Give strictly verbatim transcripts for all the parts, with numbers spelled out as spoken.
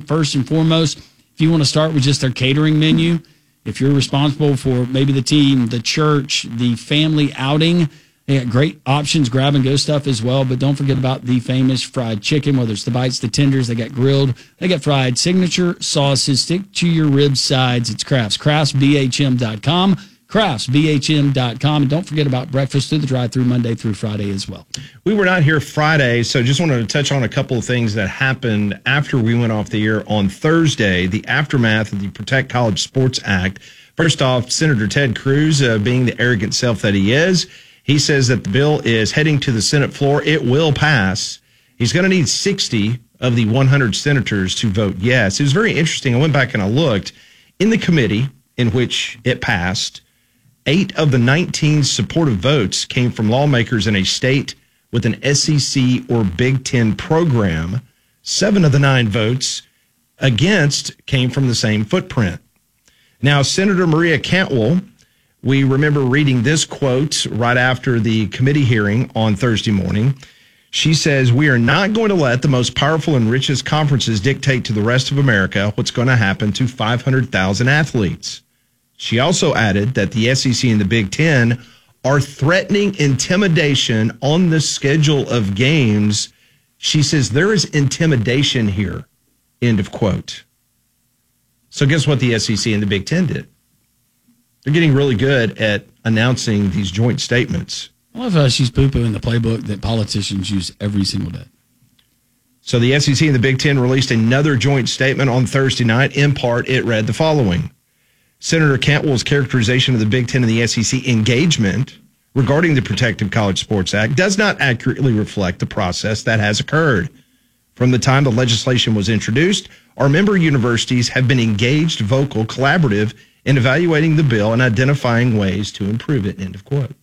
first and foremost. If you want to start with just their catering menu, if you're responsible for maybe the team, the church, the family outing, they got great options, grab-and-go stuff as well. But don't forget about the famous fried chicken, whether it's the bites, the tenders. They got grilled. They got fried signature sauces. Stick to your rib sides. It's Crafts. crafts b h m dot com. crafts b h m dot com. And don't forget about breakfast through the drive-thru Monday through Friday as well. We were not here Friday, so just wanted to touch on a couple of things that happened after we went off the air on Thursday, the aftermath of the Protect College Sports Act. First off, Senator Ted Cruz, uh, being the arrogant self that he is, he says that the bill is heading to the Senate floor. It will pass. He's going to need sixty of the one hundred senators to vote yes. It was very interesting. I went back and I looked. In the committee in which it passed, eight of the nineteen supportive votes came from lawmakers in a state with an S E C or Big Ten program. Seven of the nine votes against came from the same footprint. Now, Senator Maria Cantwell, we remember reading this quote right after the committee hearing on Thursday morning. She says, "We are not going to let the most powerful and richest conferences dictate to the rest of America what's going to happen to five hundred thousand athletes." She also added that the S E C and the Big Ten are threatening intimidation on the schedule of games. She says there is intimidation here, end of quote. So guess what the S E C and the Big Ten did? They're getting really good at announcing these joint statements. I love how she's poo-pooing the playbook that politicians use every single day. So the S E C and the Big Ten released another joint statement on Thursday night. In part, it read the following. Senator Cantwell's characterization of the Big Ten and the S E C engagement regarding the Protective College Sports Act does not accurately reflect the process that has occurred. From the time the legislation was introduced, our member universities have been engaged, vocal, collaborative in evaluating the bill and identifying ways to improve it, end of quote.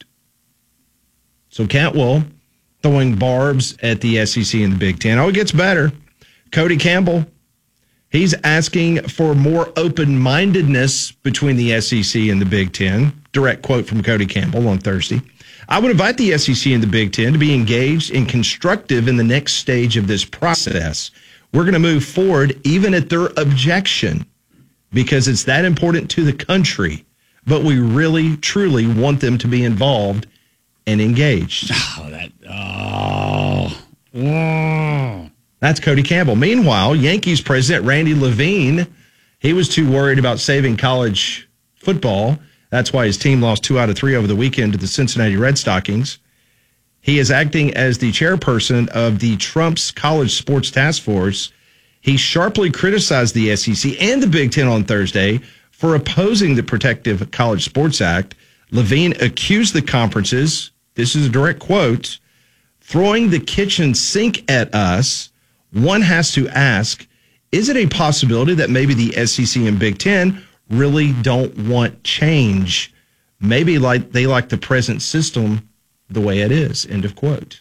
So Cantwell throwing barbs at the S E C and the Big Ten. Oh, it gets better. Cody Campbell, he's asking for more open-mindedness between the S E C and the Big Ten. Direct quote from Cody Campbell on Thursday. I would invite the S E C and the Big Ten to be engaged and constructive in the next stage of this process. We're going to move forward even at their objection because it's that important to the country. But we really, truly want them to be involved and engaged. Oh, that, oh, oh. That's Cody Campbell. Meanwhile, Yankees president Randy Levine, he was too worried about saving college football. That's why his team lost two out of three over the weekend to the Cincinnati Red Stockings. He is acting as the chairperson of the Trump's College Sports Task Force. He sharply criticized the S E C and the Big Ten on Thursday for opposing the Protective College Sports Act. Levine accused the conferences, this is a direct quote, throwing the kitchen sink at us. One has to ask, is it a possibility that maybe the S E C and Big Ten really don't want change? Maybe like they like the present system the way it is, end of quote.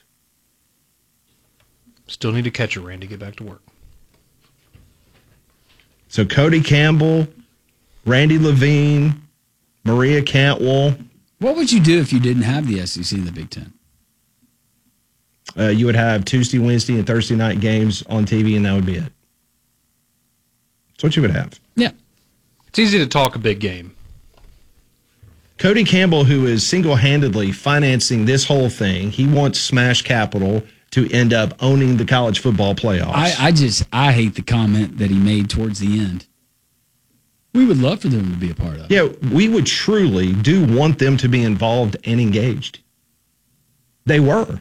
Still need to catch it, Randy. Get back to work. So Cody Campbell, Randy Levine, Maria Cantwell. What would you do if you didn't have the S E C and the Big Ten? Uh, you would have Tuesday, Wednesday, and Thursday night games on T V, and that would be it. That's what you would have. Yeah. It's easy to talk a big game. Cody Campbell, who is single-handedly financing this whole thing, he wants Smash Capital to end up owning the college football playoffs. I, I just, I hate the comment that he made towards the end. We would love for them to be a part of it. Yeah, we would truly do want them to be involved and engaged. They were.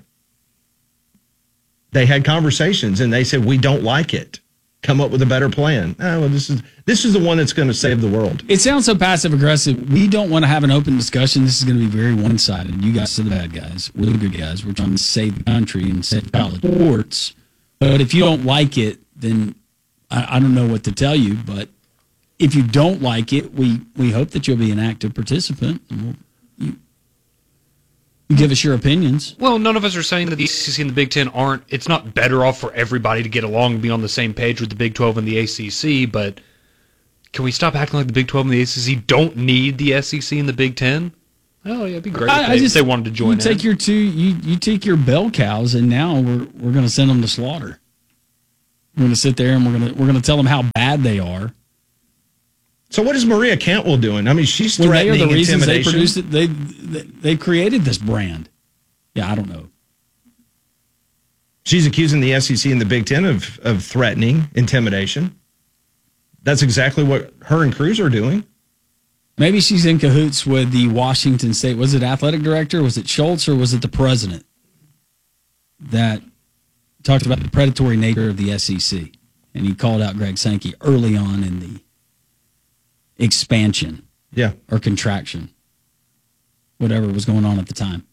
They had conversations, and they said, we don't like it. Come up with a better plan. Oh, well, this is this is the one that's going to save the world. It sounds so passive-aggressive. We don't want to have an open discussion. This is going to be very one-sided. You guys are the bad guys. We're the good guys. We're trying to save the country and save college sports. But if you don't like it, then I, I don't know what to tell you. But if you don't like it, we, we hope that you'll be an active participant. And we'll, you, you give us your opinions. Well, none of us are saying that the S E C and the Big Ten aren't. It's not better off for everybody to get along and be on the same page with the Big twelve and the A C C, but can we stop acting like the Big twelve and the A C C don't need the S E C and the Big Ten? Oh, yeah, it'd be great I, if, they, I just, if they wanted to join you take in. Your two, you, you take your bell cows, and now we're we're going to send them to slaughter. We're going to sit there and we're going to we're going to tell them how bad they are. So what is Maria Cantwell doing? I mean, she's Well, they are threatening the reasons they intimidation. produced it. They, they they created this brand. Yeah, I don't know. She's accusing the S E C and the Big Ten of, of threatening intimidation. That's exactly what her and Cruz are doing. Maybe she's in cahoots with the Washington State. Was it athletic director? Was it Schultz or was it the president that talked about the predatory nature of the S E C? And he called out Greg Sankey early on in the expansion Yeah. or contraction, whatever was going on at the time.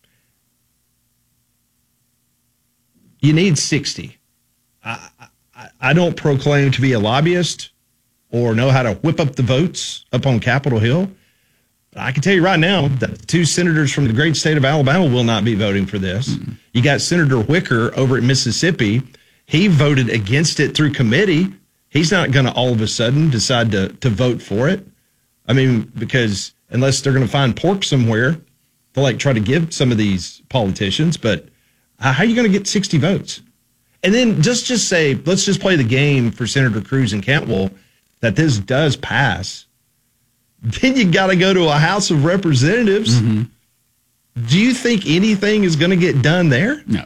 You need sixty. I, I, I don't proclaim to be a lobbyist or know how to whip up the votes up on Capitol Hill. But I can tell you right now that two senators from the great state of Alabama will not be voting for this. Mm-hmm. You got Senator Wicker over at Mississippi. He voted against it through committee. He's not going to all of a sudden decide to, to vote for it. I mean, because unless they're going to find pork somewhere, they'll like try to give some of these politicians. But how are you going to get sixty votes? And then just, just say, let's just play the game for Senator Cruz and Cantwell that this does pass. Then you got to go to a House of Representatives. Mm-hmm. Do you think anything is going to get done there? No.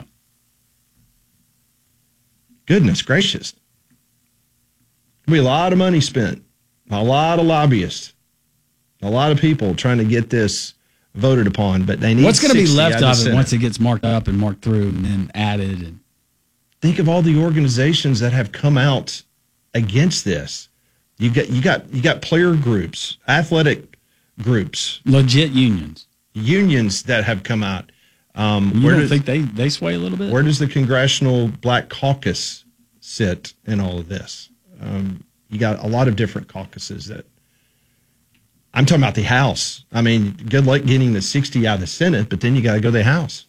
Goodness gracious. There'll be a lot of money spent, a lot of lobbyists, a lot of people trying to get this voted upon, but they need What's going to be left of of the it once it gets marked up and marked through and then added? And think of all the organizations that have come out against this. You got you got you got player groups, athletic groups, legit unions, unions that have come out. Um, you where don't does, think they, they sway a little bit? Where does the Congressional Black Caucus sit in all of this? Um, you got a lot of different caucuses that. I'm talking about the House. I mean, good luck getting the sixty out of the Senate, but then you got to go to the House.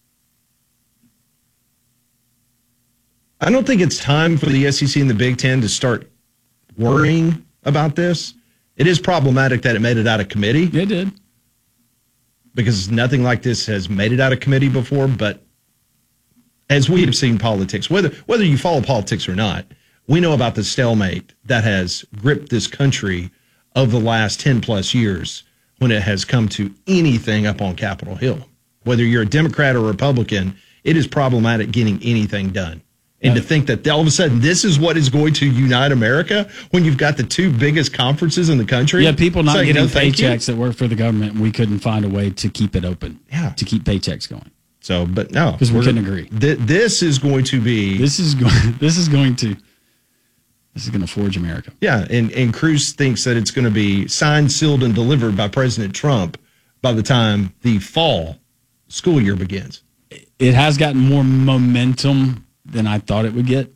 I don't think it's time for the S E C and the Big Ten to start worrying about this. It is problematic that it made it out of committee. It did. Because nothing like this has made it out of committee before, but as we have seen politics, whether whether you follow politics or not, we know about the stalemate that has gripped this country of the last ten plus years when it has come to anything up on Capitol Hill. Whether you're a Democrat or Republican, it is problematic getting anything done. And to think that all of a sudden this is what is going to unite America when you've got the two biggest conferences in the country. Yeah, people not saying, getting no, thank you. paychecks that work for the government, and we couldn't find a way to keep it open. Yeah. To keep paychecks going. So, but no. Because we we're- couldn't agree. Th- this is going to be... This is going this is going to this is going to forge America. Yeah, and, and Cruz thinks that it's going to be signed, sealed, and delivered by President Trump by the time the fall school year begins. It has gotten more momentum than I thought it would get.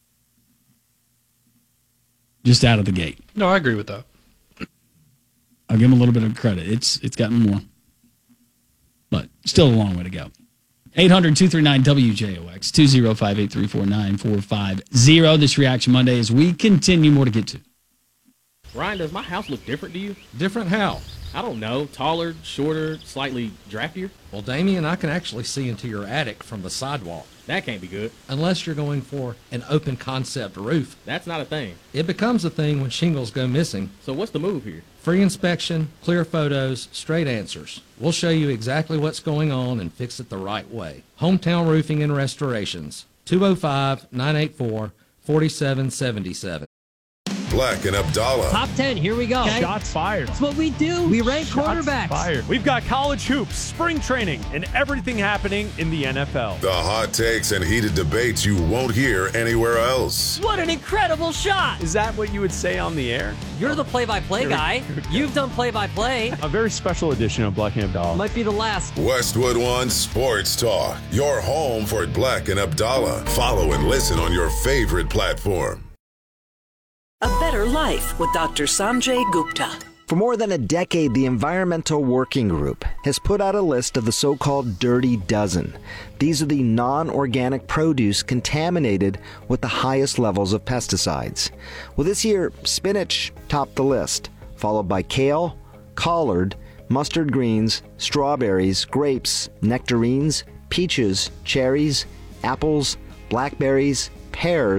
Just out of the gate. No, I agree with that. I'll give him a little bit of credit. It's it's gotten more. But still a long way to go. eight hundred, two three nine, W J O X, two oh five, eight three four, nine four five zero. This Reaction Monday as we continue. More to get to. Ryan, does my house look different to you? Different how? I don't know. Taller, shorter, slightly draftier? Well, Damien, I can actually see into your attic from the sidewalk. That can't be good. Unless you're going for an open concept roof. That's not a thing. It becomes a thing when shingles go missing. So what's the move here? Free inspection, clear photos, straight answers. We'll show you exactly what's going on and fix it the right way. Hometown Roofing and Restorations, two oh five, nine eight four, four seven seven seven. Black and Abdallah. Top ten, here we go. Okay. Shots fired. That's what we do. We rank Shots quarterbacks. fired. We've got college hoops, spring training, and everything happening in the N F L. The hot takes and heated debates you won't hear anywhere else. What an incredible shot. Is that what you would say on the air? You're the play-by-play guy. You've done play-by-play. A very special edition of Black and Abdallah. Might be the last. Westwood One Sports Talk. Your home for Black and Abdallah. Follow and listen on your favorite platform. A Better Life with Doctor Sanjay Gupta. For more than a decade, the Environmental Working Group has put out a list of the so-called Dirty Dozen. These are the non-organic produce contaminated with the highest levels of pesticides. Well, this year, spinach topped the list, followed by kale, collard, mustard greens, strawberries, grapes, nectarines, peaches, cherries, apples, blackberries, pears,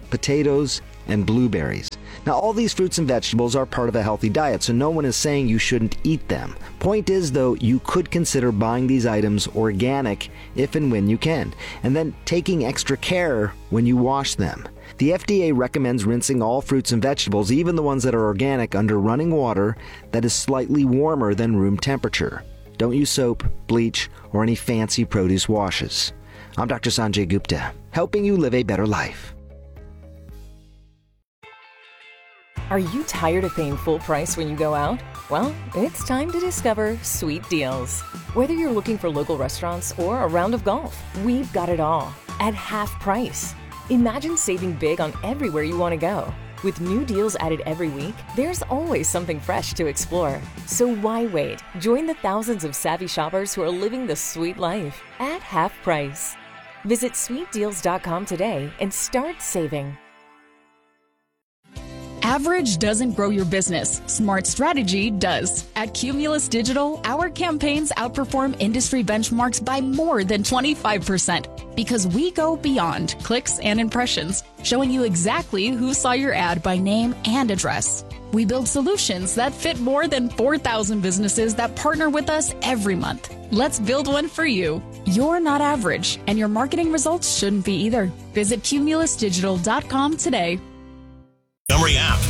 potatoes, and blueberries. Now, all these fruits and vegetables are part of a healthy diet, so no one is saying you shouldn't eat them. Point is, though, you could consider buying these items organic if and when you can, and then taking extra care when you wash them. The F D A recommends rinsing all fruits and vegetables, even the ones that are organic, under running water that is slightly warmer than room temperature. Don't use soap, bleach, or any fancy produce washes. I'm Doctor Sanjay Gupta, helping you live a better life. Are you tired of paying full price when you go out? Well, it's time to discover Sweet Deals. Whether you're looking for local restaurants or a round of golf, we've got it all at half price. Imagine saving big on everywhere you want to go. With new deals added every week, there's always something fresh to explore. So why wait? Join the thousands of savvy shoppers who are living the sweet life at half price. Visit sweet deals dot com today and start saving. Average doesn't grow your business. Smart strategy does. At Cumulus Digital, our campaigns outperform industry benchmarks by more than twenty-five percent because we go beyond clicks and impressions, showing you exactly who saw your ad by name and address. We build solutions that fit more than four thousand businesses that partner with us every month. Let's build one for you. You're not average, and your marketing results shouldn't be either. Visit cumulus digital dot com today. Montgomery app.